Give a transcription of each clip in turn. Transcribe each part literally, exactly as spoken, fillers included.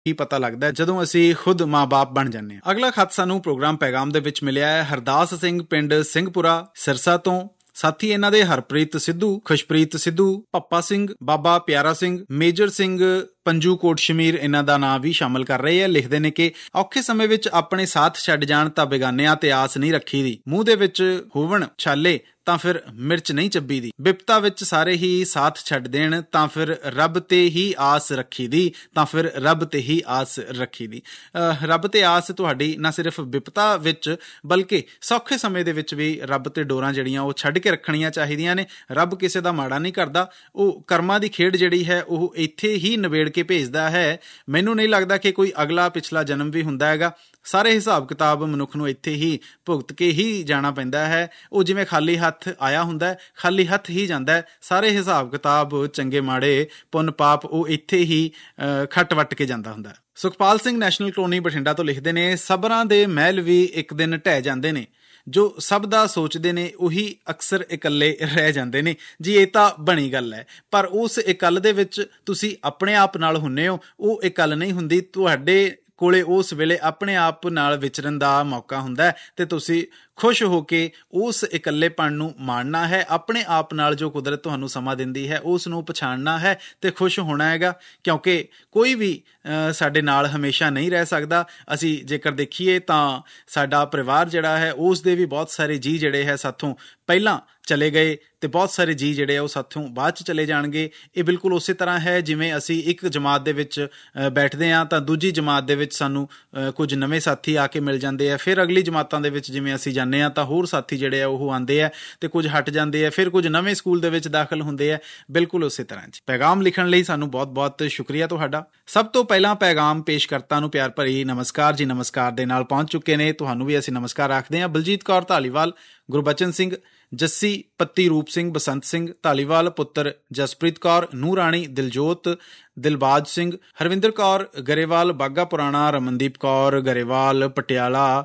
ਹੀ ਪਤਾ ਲੱਗਦਾ ਜਦੋਂ ਅਸੀਂ ਖੁਦ ਮਾਂ ਬਾਪ ਬਣ ਜਾਂਦੇ ਹਾਂ। ਅਗਲਾ ਖੱਤ ਸਾਨੂੰ ਪ੍ਰੋਗਰਾਮ ਪੈਗਾਮ ਦੇ ਵਿੱਚ ਮਿਲਿਆ ਹੈ ਹਰਦਾਸ ਸਿੰਘ ਪਿੰਡ ਸਿੰਘਪੁਰਾ ਸਿਰਸਾ ਤੋਂ। ਸਾਥੀ ਇਹਨਾਂ ਦੇ ਹਰਪ੍ਰੀਤ ਸਿੱਧੂ, ਖੁਸ਼ਪ੍ਰੀਤ ਸਿੱਧੂ, ਪੱਪਾ ਸਿੰਘ, ਬਾਬਾ ਪਿਆਰਾ ਸਿੰਘ, ਮੇਜਰ ਸਿੰਘ ਪੰਜੂ ਕੋਟ ਸ਼ਮੀਰ ਇਹਨਾਂ ਦਾ ਨਾਂ ਵੀ ਸ਼ਾਮਲ ਕਰ ਰਹੇ ਆ। ਲਿਖਦੇ ਨੇ ਕਿ ਔਖੇ ਸਮੇਂ ਵਿੱਚ ਆਪਣੇ ਸਾਥ ਛੱਡ ਜਾਣ ਤਾਂ ਬੇਗਾਨਿਆਂ ਤੇ ਆਸ ਨਹੀਂ ਰੱਖੀ ਦੀ, ਮੂੰਹ ਦੇ ਵਿੱਚ ਹੋਵਣ ਛਾਲੇ ਤਾਂ ਫਿਰ ਮਿਰਚ ਨਹੀਂ ਚੱਬੀ ਦੀ, ਬਿਪਤਾ ਵਿੱਚ ਸਾਰੇ ਹੀ ਸਾਥ ਛੱਡ ਦੇਣ ਤਾਂ ਫਿਰ ਰੱਬ ਤੇ ਹੀ ਆਸ ਰੱਖੀ ਦੀ, ਤਾਂ ਫਿਰ ਰੱਬ ਤੇ ਹੀ ਆਸ ਰੱਖੀ ਦੀ। ਅਹ ਰੱਬ ਤੇ ਆਸ ਤੁਹਾਡੀ ਨਾ ਸਿਰਫ ਬਿਪਤਾ ਵਿੱਚ ਬਲਕਿ ਸੌਖੇ ਸਮੇਂ ਦੇ ਵਿੱਚ ਵੀ ਰੱਬ ਤੇ ਡੋਰਾਂ ਜਿਹੜੀਆਂ ਉਹ ਛੱਡ ਕੇ ਰੱਖਣੀਆਂ ਚਾਹੀਦੀਆਂ ਨੇ। ਰੱਬ ਕਿਸੇ ਦਾ ਮਾੜਾ ਨਹੀਂ ਕਰਦਾ, ਉਹ ਕਰਮਾਂ ਦੀ ਖੇਡ ਜਿਹੜੀ ਹੈ ਉਹ ਇੱਥੇ ਹੀ ਨਿਬੇੜ ਕੇ ਭੇਜਦਾ ਹੈ। ਮੈਨੂੰ ਨਹੀਂ ਲੱਗਦਾ ਕਿ ਕੋਈ ਅਗਲਾ ਪਿਛਲਾ ਜਨਮ ਵੀ ਹੁੰਦਾ ਹੈਗਾ। ਸਾਰੇ ਹਿਸਾਬ ਕਿਤਾਬ ਮਨੁੱਖ ਨੂੰ ਇੱਥੇ ਹੀ ਭੁਗਤ ਕੇ ਹੀ ਜਾਣਾ ਪੈਂਦਾ ਹੈ। ਉਹ ਜਿਵੇਂ ਖਾਲੀ ਹੱਥ ਆਇਆ ਹੁੰਦਾ ਖਾਲੀ ਹੱਥ ਹੀ ਜਾਂਦਾ ਹੈ। ਸਾਰੇ ਹਿਸਾਬ ਕਿਤਾਬ ਚੰਗੇ ਮਾੜੇ ਪੁੰਨ ਪਾਪ ਉਹ ਇੱਥੇ ਹੀ ਖੱਟ ਵੱਟ ਕੇ ਜਾਂਦਾ ਹੁੰਦਾ। ਸੁਖਪਾਲ ਸਿੰਘ ਨੈਸ਼ਨਲ ਕਲੋਨੀ ਬਠਿੰਡਾ ਤੋਂ ਲਿਖਦੇ ਨੇ ਸਬਰਾਂ ਦੇ ਮਹਿਲ ਵੀ ਇੱਕ ਦਿਨ ਢਹਿ ਜਾਂਦੇ ਨੇ, ਜੋ ਸਭ ਦਾ ਸੋਚਦੇ ਨੇ ਉਹੀ ਅਕਸਰ ਇਕੱਲੇ ਰਹਿ ਜਾਂਦੇ ਨੇ। ਜੀ ਇਹ ਤਾਂ ਬਣੀ ਗੱਲ ਹੈ, ਪਰ ਉਸ ਇਕੱਲ ਦੇ ਵਿੱਚ ਤੁਸੀਂ ਆਪਣੇ ਆਪ ਨਾਲ ਹੁੰਦੇ ਹੋ, ਉਹ ਇਕੱਲ ਨਹੀਂ ਹੁੰਦੀ। ਤੁਹਾਡੇ ਕੋਲੇ ਉਸ ਵੇਲੇ ਆਪਣੇ ਆਪ ਨਾਲ ਵਿਚਰਨ ਦਾ ਮੌਕਾ ਹੁੰਦਾ ਹੈ ਤੇ ਤੁਸੀਂ ਖੁਸ਼ ਹੋ ਕੇ ਉਸ ਇਕੱਲੇਪਣ ਨੂੰ ਮਾਣਨਾ ਹੈ। ਆਪਣੇ ਆਪ ਨਾਲ ਜੋ ਕੁਦਰਤ ਤੁਹਾਨੂੰ ਸਮਾਂ ਦਿੰਦੀ ਹੈ ਉਸ ਨੂੰ ਪਛਾਣਨਾ ਹੈ ਤੇ ਖੁਸ਼ ਹੋਣਾ ਹੈਗਾ, ਕਿਉਂਕਿ ਕੋਈ ਵੀ ਸਾਡੇ ਨਾਲ ਹਮੇਸ਼ਾ ਨਹੀਂ ਰਹਿ ਸਕਦਾ। ਅਸੀਂ ਜੇਕਰ ਦੇਖੀਏ ਤਾਂ ਸਾਡਾ ਪਰਿਵਾਰ ਜਿਹੜਾ ਹੈ ਉਸ ਦੇ ਵੀ ਬਹੁਤ ਸਾਰੇ ਜੀਅ ਜਿਹੜੇ ਹੈ ਸਾਥੋਂ ਪਹਿਲਾਂ ਚਲੇ ਗਏ ਤੇ ਬਹੁਤ ਸਾਰੇ ਜੀਅ ਜਿਹੜੇ ਆ ਉਹ ਸਾਥੋਂ ਬਾਅਦ 'ਚ ਚਲੇ ਜਾਣਗੇ। ਇਹ ਬਿਲਕੁਲ ਉਸੇ ਤਰ੍ਹਾਂ ਹੈ ਜਿਵੇਂ ਅਸੀਂ ਇੱਕ ਜਮਾਤ ਦੇ ਵਿੱਚ ਬੈਠਦੇ ਹਾਂ ਤਾਂ ਦੂਜੀ ਜਮਾਤ ਦੇ ਵਿੱਚ ਸਾਨੂੰ ਕੁਝ ਨਵੇਂ ਸਾਥੀ ਆ ਕੇ ਮਿਲ ਜਾਂਦੇ ਆ। ਫਿਰ ਅਗਲੀ ਜਮਾਤਾਂ ਦੇ ਵਿੱਚ ਜਿਵੇਂ ਅਸੀਂ ਜਾਂਦੇ ਹਾਂ ਤਾਂ ਹੋਰ ਸਾਥੀ ਜਿਹੜੇ ਆ ਉਹ ਆਉਂਦੇ ਆ ਤੇ ਕੁਝ ਹਟ ਜਾਂਦੇ ਆ, ਫਿਰ ਕੁਝ ਨਵੇਂ ਸਕੂਲ ਦੇ ਵਿੱਚ ਦਾਖਲ ਹੁੰਦੇ ਆ। ਬਿਲਕੁਲ ਉਸੇ ਤਰ੍ਹਾਂ ਜੀ। ਪੈਗਾਮ ਲਿਖਣ ਲਈ ਸਾਨੂੰ ਬਹੁਤ ਬਹੁਤ ਸ਼ੁਕਰੀਆ ਤੁਹਾਡਾ। ਸਭ ਤੋਂ ਪਹਿਲਾਂ ਪੈਗਾਮ ਪੇਸ਼ਕਰਤਾ ਨੂੰ ਪਿਆਰ ਭਰੀ ਨਮਸਕਾਰ ਜੀ ਨਮਸਕਾਰ ਦੇ ਨਾਲ ਪਹੁੰਚ ਚੁੱਕੇ ਨੇ। ਤੁਹਾਨੂੰ ਵੀ ਅਸੀਂ ਨਮਸਕਾਰ ਆਖਦੇ ਹਾਂ। ਬਲਜੀਤ ਕੌਰ ਧਾਲੀਵਾਲ, ਗੁਰਬਚਨ ਸਿੰਘ, ਜੱਸੀ ਪੱਤੀ, ਰੂਪ ਸਿੰਘ, ਬਸੰਤ ਸਿੰਘ ਧਾਲੀਵਾਲ, ਪੁੱਤਰ ਜਸਪ੍ਰੀਤ ਕੌਰ, ਨੂੰਹ ਰਾਣੀ, ਦਿਲਜੋਤ, ਦਿਲਬਾਜ ਸਿੰਘ, ਹਰਵਿੰਦਰ ਕੌਰ ਗਰੇਵਾਲ, ਬਾਘਾ ਪੁਰਾਣਾ, ਰਮਨਦੀਪ ਕੌਰ ਗਰੇਵਾਲ ਪਟਿਆਲਾ,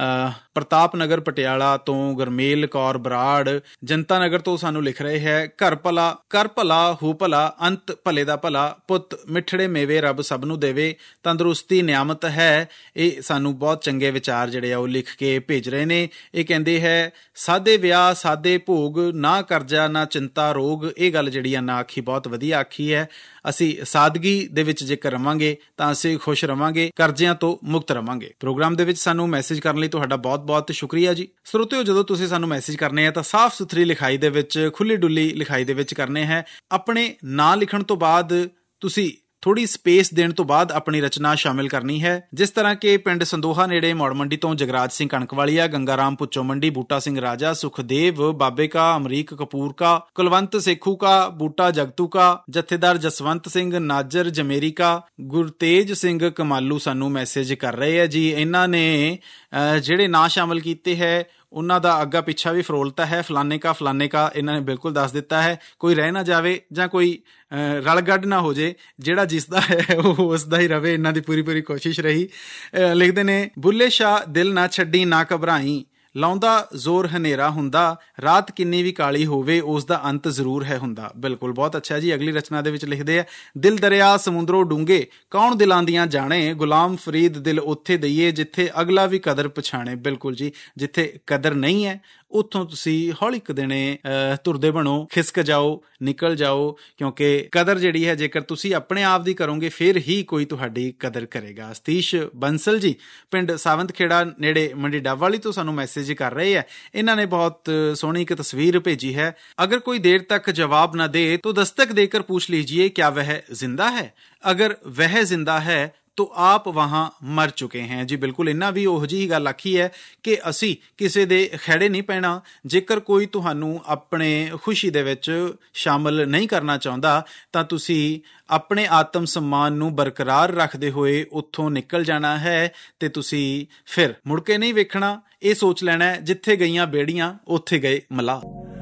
ਪ੍ਰਤਾਪ ਨਗਰ ਪਟਿਆਲਾ ਤੋਂ ਗੁਰਮੇਲ ਕੌਰ ਬਰਾੜ, ਜਨਤਾ ਨਗਰ ਤੋਂ ਸਾਨੂੰ ਲਿਖ ਰਹੇ ਹੈ ਘਰ ਭਲਾ ਕਰ ਭਲਾ ਹੋ ਭਲਾ ਅੰਤ ਭਲੇ ਦਾ ਭਲਾ, ਪੁੱਤ ਮਿੱਠੜੇ ਮੇਵੇ ਰੱਬ ਸਭ ਨੂੰ ਦੇਵੇ, ਤੰਦਰੁਸਤੀ ਨਿਆਮਤ ਹੈ। ਇਹ ਸਾਨੂੰ ਬਹੁਤ ਚੰਗੇ ਵਿਚਾਰ ਜਿਹੜੇ ਆ ਉਹ ਲਿਖ ਕੇ ਭੇਜ ਰਹੇ ਨੇ। ਇਹ ਕਹਿੰਦੇ ਹੈ ਸਾਦੇ ਵਿਆਹ ਸਾਦੇ ਭੋਗ, ਨਾ ਕਰਜ਼ਾ ਨਾ ਚਿੰਤਾ ਰੋਗ। ਇਹ ਗੱਲ ਜਿਹੜੀ ਆ ਨਾ ਆਖੀ ਬਹੁਤ ਵਧੀਆ ਆਖੀ ਹੈ। ਅਸੀਂ ਸਾਦਗੀ ਦੇ ਵਿੱਚ ਜੇਕਰ ਰਵਾਂਗੇ ਤਾਂ ਅਸੀਂ ਖੁਸ਼ ਰਵਾਂਗੇ, ਕਰਜ਼ਿਆਂ ਤੋਂ ਮੁਕਤ ਰਵਾਂਗੇ। ਪ੍ਰੋਗਰਾਮ ਦੇ ਵਿੱਚ ਸਾਨੂੰ ਮੈਸੇਜ ਕਰਨ ਲਈ ਤੁਹਾਡਾ ਬਹੁਤ ਬਹੁਤ ਸ਼ੁਕਰੀਆ ਜੀ। ਸਰੋਤਿਓ, ਜਦੋਂ ਤੁਸੀਂ ਸਾਨੂੰ ਮੈਸੇਜ ਕਰਨੇ ਆ ਤਾਂ ਸਾਫ਼ ਸੁਥਰੀ ਲਿਖਾਈ ਦੇ ਵਿੱਚ, ਖੁੱਲੀ ਡੁੱਲੀ ਲਿਖਾਈ ਦੇ ਵਿੱਚ ਕਰਨੇ ਹੈ। ਆਪਣੇ ਨਾਂ ਲਿਖਣ ਤੋਂ ਬਾਅਦ ਤੁਸੀਂ ਥੋੜ੍ਹੀ ਸਪੇਸ ਦੇਣ ਤੋਂ ਬਾਅਦ ਆਪਣੀ ਰਚਨਾ ਸ਼ਾਮਿਲ ਕਰਨੀ ਹੈ। ਜਿਸ ਤਰ੍ਹਾਂ ਕਿ ਪਿੰਡ ਸੰਦੋਹਾ ਨੇੜੇ ਮੌੜ ਮੰਡੀ ਤੋਂ ਜਗਰਾਜ ਸਿੰਘ ਕਣਕਵਾਲੀਆ, ਗੰਗਾਰਾਮ ਪੁੱਚੋ ਮੰਡੀ, ਬੂਟਾ ਸਿੰਘ ਰਾਜਾ, ਸੁਖਦੇਵ ਬਾਬੇ ਕਾ, ਅਮਰੀਕ ਕਪੂਰ ਕਾ, ਕੁਲਵੰਤ ਸੇਖੂ ਕਾ, ਬੂਟਾ ਜਗਤੂ ਕਾ, ਜਥੇਦਾਰ ਜਸਵੰਤ ਸਿੰਘ, ਨਾਜਰ ਜਮੇਰੀ ਕਾ, ਗੁਰਤੇਜ ਸਿੰਘ ਕਮਾਲੂ ਸਾਨੂੰ ਮੈਸੇਜ ਕਰ ਰਹੇ ਹੈ ਜੀ। ਇਹਨਾਂ ਨੇ ਜਿਹੜੇ ਨਾਂ ਸ਼ਾਮਿਲ ਕੀਤੇ ਹੈ ਉਹਨਾਂ ਦਾ ਅੱਗਾ ਪਿੱਛਾ ਵੀ ਫਰੋਲਤਾ ਹੈ। ਫਲਾਨੇ ਕਾ ਫਲਾਨੇ ਕਾ ਇਹਨਾਂ ਨੇ ਬਿਲਕੁਲ ਦੱਸ ਦਿੱਤਾ ਹੈ। ਕੋਈ ਰਹਿ ਨਾ ਜਾਵੇ ਜਾਂ ਕੋਈ ਰਲ ਗੱਡ ਨਾ ਹੋ ਜੇ, ਜਿਹੜਾ ਜਿਸਦਾ ਹੈ ਉਹ ਉਸਦਾ ਹੀ ਰਵੇ। ਇਹਨਾਂ ਦੀ ਪੂਰੀ ਪੂਰੀ ਕੋਸ਼ਿਸ਼ ਰਹੀ। ਲਿਖਦੇ ਨੇ ਬੁੱਲੇ ਸ਼ਾਹ ਦਿਲ ਨਾ ਛੱਡੀ ਨਾ ਘਬਰਾਈ, ਲਾਉਂਦਾ ਜ਼ੋਰ ਹਨੇਰਾ ਹੁੰਦਾ, ਰਾਤ ਕਿੰਨੀ ਵੀ ਕਾਲੀ ਹੋਵੇ ਉਸ ਦਾ ਅੰਤ ਜ਼ਰੂਰ ਹੈ ਹੁੰਦਾ। ਬਿਲਕੁਲ, ਬਹੁਤ ਅੱਛਾ ਜੀ। ਅਗਲੀ ਰਚਨਾ ਦੇ ਵਿੱਚ ਲਿਖਦੇ ਆ ਦਿਲ ਦਰਿਆ ਸਮੁੰਦਰੋਂ ਡੂੰਘੇ, ਕੌਣ ਦਿਲਾਂ ਦੀਆਂ ਜਾਣੇ, ਗੁਲਾਮ ਫਰੀਦ ਦਿਲ ਉੱਥੇ ਦਈਏ ਜਿੱਥੇ ਅਗਲਾ ਵੀ ਕਦਰ ਪਛਾਣੇ। ਬਿਲਕੁਲ ਜੀ, ਜਿੱਥੇ ਕਦਰ ਨਹੀਂ ਹੈ ਉੱਥੋਂ ਤੁਸੀਂ ਹੌਲੀ ਕਦੇਣੇ ਤੁਰਦੇ ਬਣੋ, ਖਿਸਕ ਜਾਓ, ਨਿਕਲ ਜਾਓ, ਕਿਉਂਕਿ ਕਦਰ ਜਿਹੜੀ ਹੈ ਜੇਕਰ ਤੁਸੀਂ ਆਪਣੇ ਆਪ ਦੀ ਕਰੋਗੇ ਫਿਰ ਹੀ ਕੋਈ ਤੁਹਾਡੀ ਕਦਰ ਕਰੇਗਾ। ਸਤੀਸ਼ ਬੰਸਲ ਜੀ ਪਿੰਡ ਸਾਵੰਤ ਖੇੜਾ ਨੇੜੇ ਮੰਡੀ ਡੱਬਵਾਲੀ ਤੋਂ ਸਾਨੂੰ ਮੈਸੇਜ ਕਰ ਰਹੇ ਹੈ। ਇਹਨਾਂ ਨੇ ਬਹੁਤ ਸੋਹਣੀ ਇੱਕ ਤਸਵੀਰ ਭੇਜੀ ਹੈ। ਅਗਰ ਕੋਈ ਦੇਰ ਤੱਕ ਜਵਾਬ ਨਾ ਦੇ तो दस्तक देकर पूछ लीजिए क्या वह जिंदा है, अगर वह जिंदा है तो ਆਪ ਵਹਾਂ ਮਰ ਚੁੱਕੇ ਹੈ। ਜੀ ਬਿਲਕੁਲ, ਇਹਨਾਂ ਵੀ ਉਹੋ ਜਿਹੀ ਗੱਲ ਆਖੀ ਹੈ ਕਿ ਅਸੀਂ ਕਿਸੇ ਦੇ ਖਹਿੜੇ ਨਹੀਂ ਪੈਣਾ। ਜੇਕਰ ਕੋਈ ਤੁਹਾਨੂੰ ਆਪਣੇ ਖੁਸ਼ੀ ਦੇ ਵਿੱਚ ਸ਼ਾਮਲ ਨਹੀਂ ਕਰਨਾ ਚਾਹੁੰਦਾ ਤਾਂ ਤੁਸੀਂ ਆਪਣੇ ਆਤਮ ਸਨਮਾਨ ਨੂੰ ਬਰਕਰਾਰ ਰੱਖਦੇ ਹੋਏ ਉੱਥੋਂ ਨਿਕਲ ਜਾਣਾ ਹੈ ਤੇ ਤੁਸੀਂ ਫਿਰ ਮੁੜ ਕੇ ਨਹੀਂ ਵੇਖਣਾ। ਇਹ ਸੋਚ ਲੈਣਾ ਜਿੱਥੇ ਗਈਆਂ ਬੇੜੀਆਂ ਉੱਥੇ ਗਏ ਮਲਾਹ।